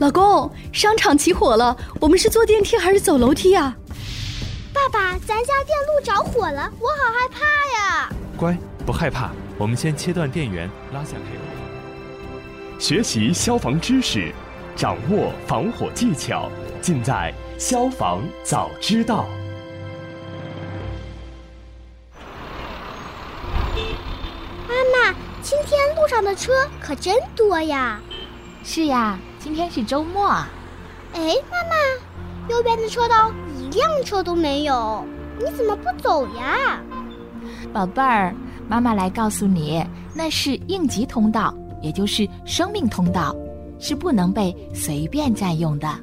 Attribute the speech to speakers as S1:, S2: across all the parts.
S1: 老公，商场起火了，我们是坐电梯还是走楼梯啊？
S2: 爸爸，咱家电路着火了，我好害怕呀！
S3: 乖，不害怕，我们先切断电源，拉下开关。
S4: 学习消防知识，掌握防火技巧，尽在消防早知道。
S2: 妈妈，今天路上的车可真多呀！
S5: 是呀，今天是周末。
S2: 哎，妈妈，右边的车道一辆车都没有，你怎么不走呀？
S5: 宝贝儿，妈妈来告诉你，那是应急通道，也就是生命通道，是不能被随便占用的。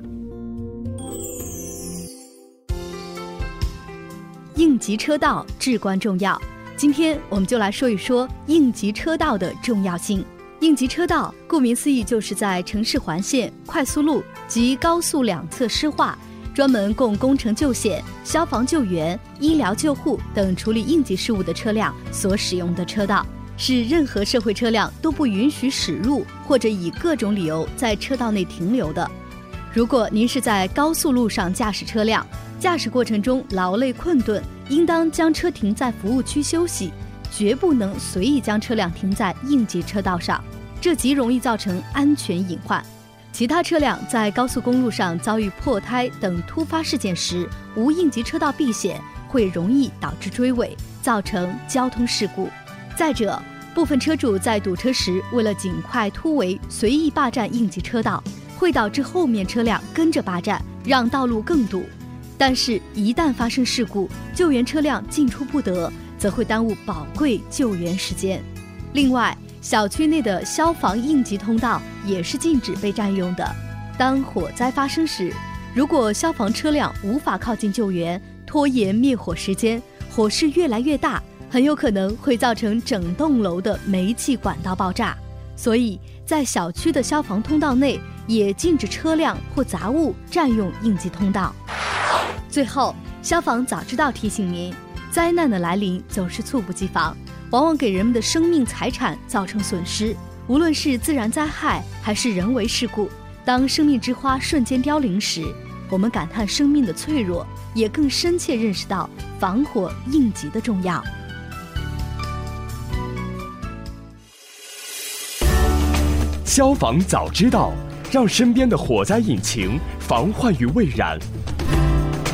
S1: 应急车道至关重要，今天我们就来说一说应急车道的重要性。应急车道顾名思义，就是在城市环线、快速路及高速两侧施划，专门供工程救险、消防救援、医疗救护等处理应急事务的车辆所使用的车道，是任何社会车辆都不允许驶入或者以各种理由在车道内停留的。如果您是在高速路上驾驶车辆，驾驶过程中劳累困顿，应当将车停在服务区休息，绝不能随意将车辆停在应急车道上，这极容易造成安全隐患。其他车辆在高速公路上遭遇破胎等突发事件时，无应急车道避险，会容易导致追尾，造成交通事故。再者，部分车主在堵车时，为了尽快突围，随意霸占应急车道，会导致后面车辆跟着霸占，让道路更堵。但是，一旦发生事故，救援车辆进出不得，则会耽误宝贵救援时间。另外，小区内的消防应急通道也是禁止被占用的。当火灾发生时，如果消防车辆无法靠近救援，拖延灭火时间，火势越来越大，很有可能会造成整栋楼的煤气管道爆炸。所以，在小区的消防通道内，也禁止车辆或杂物占用应急通道。最后，消防早知道提醒您，灾难的来临总是猝不及防，往往给人们的生命财产造成损失。无论是自然灾害还是人为事故，当生命之花瞬间凋零时，我们感叹生命的脆弱，也更深切认识到防火应急的重要。
S4: 消防早知道，让身边的火灾引擎防患于未然。